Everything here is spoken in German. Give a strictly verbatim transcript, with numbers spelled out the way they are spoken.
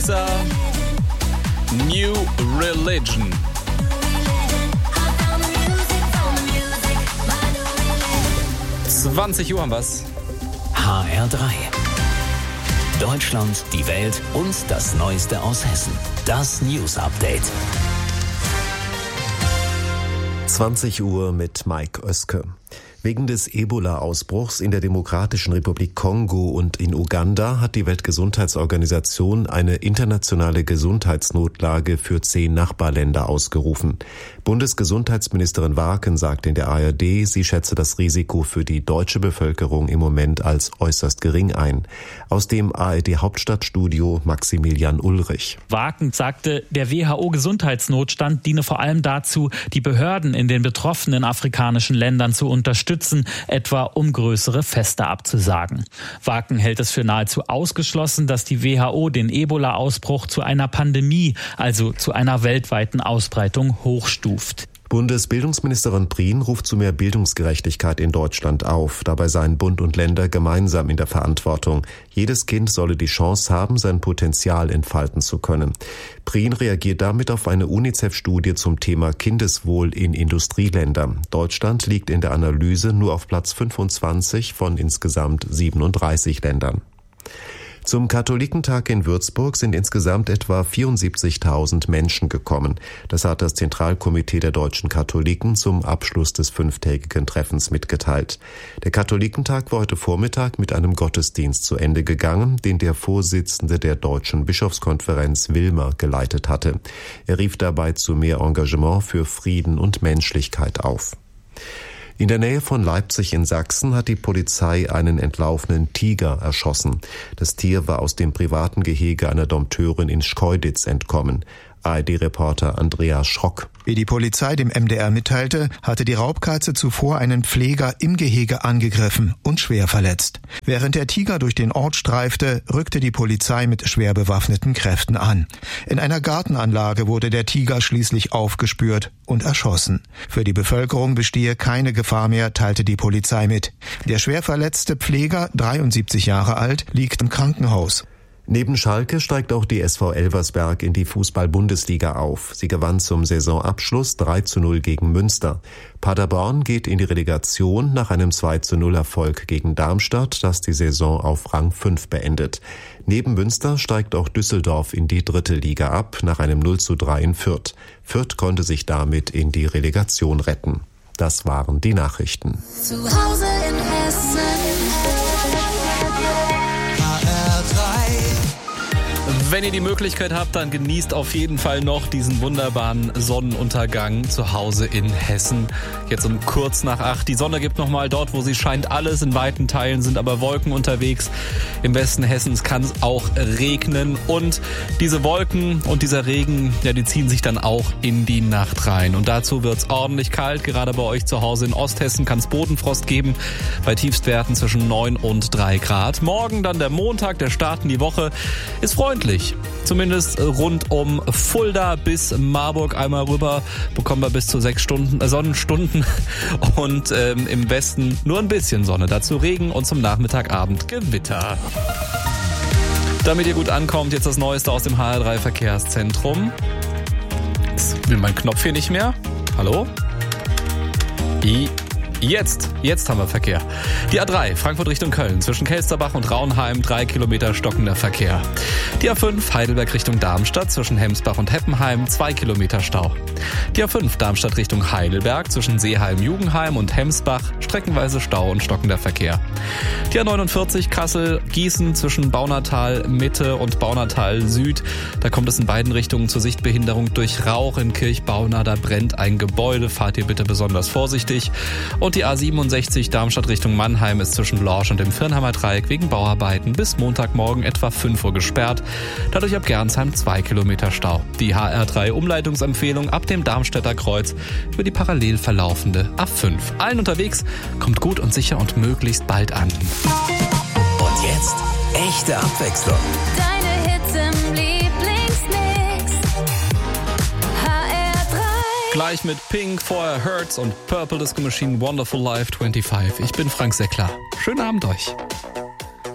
Alexa, New Religion. zwanzig Uhr haben wir's. H R drei. Deutschland, die Welt und das Neueste aus Hessen. Das News Update. zwanzig Uhr mit Mike Oeske. Wegen des Ebola-Ausbruchs in der Demokratischen Republik Kongo und in Uganda hat die Weltgesundheitsorganisation eine internationale Gesundheitsnotlage für zehn Nachbarländer ausgerufen. Bundesgesundheitsministerin Warken sagt in der A R D, sie schätze das Risiko für die deutsche Bevölkerung im Moment als äußerst gering ein. Aus dem A R D-Hauptstadtstudio Maximilian Ulrich. Warken sagte, der W H O-Gesundheitsnotstand diene vor allem dazu, die Behörden in den betroffenen afrikanischen Ländern zu unterstützen, etwa um größere Feste abzusagen. Warken hält es für nahezu ausgeschlossen, dass die W H O den Ebola-Ausbruch zu einer Pandemie, also zu einer weltweiten Ausbreitung, hochstuft. Bundesbildungsministerin Prien ruft zu mehr Bildungsgerechtigkeit in Deutschland auf. Dabei seien Bund und Länder gemeinsam in der Verantwortung. Jedes Kind solle die Chance haben, sein Potenzial entfalten zu können. Prien reagiert damit auf eine UNICEF-Studie zum Thema Kindeswohl in Industrieländern. Deutschland liegt in der Analyse nur auf Platz fünfundzwanzig von insgesamt siebenunddreißig Ländern. Zum Katholikentag in Würzburg sind insgesamt etwa vierundsiebzigtausend Menschen gekommen. Das hat das Zentralkomitee der deutschen Katholiken zum Abschluss des fünftägigen Treffens mitgeteilt. Der Katholikentag war heute Vormittag mit einem Gottesdienst zu Ende gegangen, den der Vorsitzende der Deutschen Bischofskonferenz Wilmer geleitet hatte. Er rief dabei zu mehr Engagement für Frieden und Menschlichkeit auf. In der Nähe von Leipzig in Sachsen hat die Polizei einen entlaufenen Tiger erschossen. Das Tier war aus dem privaten Gehege einer Dompteurin in Schkeuditz entkommen. A R D-Reporter Andreas Schrock. Wie die Polizei dem M D R mitteilte, hatte die Raubkatze zuvor einen Pfleger im Gehege angegriffen und schwer verletzt. Während der Tiger durch den Ort streifte, rückte die Polizei mit schwer bewaffneten Kräften an. In einer Gartenanlage wurde der Tiger schließlich aufgespürt und erschossen. Für die Bevölkerung bestehe keine Gefahr mehr, teilte die Polizei mit. Der schwer verletzte Pfleger, dreiundsiebzig Jahre alt, liegt im Krankenhaus. Neben Schalke steigt auch die S V Elversberg in die Fußball-Bundesliga auf. Sie gewann zum Saisonabschluss drei zu null gegen Münster. Paderborn geht in die Relegation nach einem zwei zu null Erfolg gegen Darmstadt, das die Saison auf Rang fünf beendet. Neben Münster steigt auch Düsseldorf in die dritte Liga ab, nach einem null zu drei in Fürth. Fürth konnte sich damit in die Relegation retten. Das waren die Nachrichten. Zu Hause in Hessen. Wenn ihr die Möglichkeit habt, dann genießt auf jeden Fall noch diesen wunderbaren Sonnenuntergang zu Hause in Hessen. Jetzt um kurz nach acht. Die Sonne gibt nochmal dort, wo sie scheint. Alles in weiten Teilen sind aber Wolken unterwegs. Im Westen Hessens kann es auch regnen. Und diese Wolken und dieser Regen, ja, die ziehen sich dann auch in die Nacht rein. Und dazu wird es ordentlich kalt. Gerade bei euch zu Hause in Osthessen kann es Bodenfrost geben. Bei Tiefstwerten zwischen neun und drei Grad. Morgen dann der Montag, der Start in die Woche, ist freundlich. Zumindest rund um Fulda bis Marburg einmal rüber bekommen wir bis zu sechs Stunden, äh, Sonnenstunden und ähm, im Westen nur ein bisschen Sonne. Dazu Regen und zum Nachmittagabend Gewitter. Damit ihr gut ankommt, jetzt das Neueste aus dem H R drei Verkehrszentrum. Jetzt will mein Knopf hier nicht mehr. Hallo? I Jetzt, jetzt haben wir Verkehr. Die A drei, Frankfurt Richtung Köln, zwischen Kelsterbach und Raunheim, drei Kilometer stockender Verkehr. Die A fünf, Heidelberg Richtung Darmstadt, zwischen Hemsbach und Heppenheim, zwei Kilometer Stau. Die A fünf, Darmstadt Richtung Heidelberg, zwischen Seeheim-Jugendheim und Hemsbach, streckenweise Stau und stockender Verkehr. Die A neunundvierzig, Kassel-Gießen, zwischen Baunatal Mitte und Baunatal Süd, da kommt es in beiden Richtungen zur Sichtbehinderung durch Rauch. In Kirchbauna, da brennt ein Gebäude, fahrt ihr bitte besonders vorsichtig. Und die A siebenundsechzig Darmstadt Richtung Mannheim ist zwischen Lorsch und dem Firnheimer Dreieck wegen Bauarbeiten bis Montagmorgen etwa fünf Uhr gesperrt. Dadurch ab Gernsheim zwei Kilometer Stau. Die H R drei Umleitungsempfehlung ab dem Darmstädter Kreuz über die parallel verlaufende A fünf. Allen unterwegs, kommt gut und sicher und möglichst bald an. Und jetzt echte Abwechslung. Deine Hits im Lieblingsmix. H R drei. Gleich mit Pink, vorher Hurts und Purple Disco Machine Wonderful Life fünfundzwanzig. Ich bin Frank Seckler. Schönen Abend euch.